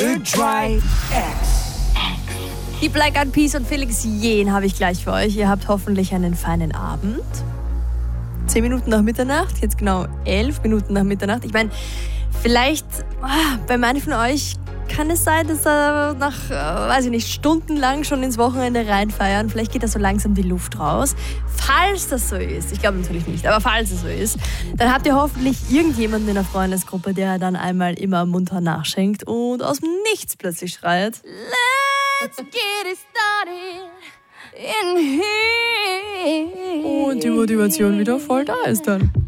Overdrive X. Die Black Eyed Peas und Felix Jähn habe ich gleich für euch. Ihr habt hoffentlich einen feinen Abend. 10 Minuten nach Mitternacht, jetzt genau 11 Minuten nach Mitternacht. Ich meine, vielleicht bei manchen von euch kann es sein, dass er nach, weiß ich nicht, stundenlang schon ins Wochenende reinfeiern. Vielleicht geht da so langsam die Luft raus. Falls das so ist, ich glaube natürlich nicht, aber falls es so ist, dann habt ihr hoffentlich irgendjemanden in der Freundesgruppe, der dann einmal immer munter nachschenkt und aus dem Nichts plötzlich schreit. Let's get it started in here. Und die Motivation wieder voll da ist dann.